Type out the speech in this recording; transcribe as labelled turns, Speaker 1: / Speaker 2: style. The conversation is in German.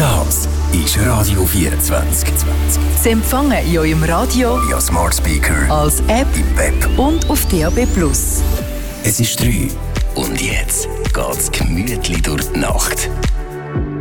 Speaker 1: Das ist Radio 24.
Speaker 2: Sie empfangen in eurem Radio,
Speaker 1: via Smart Speaker,
Speaker 2: als App
Speaker 1: im Web
Speaker 2: und auf DAB+.
Speaker 1: Es ist 3 und jetzt geht's gemütlich durch die Nacht.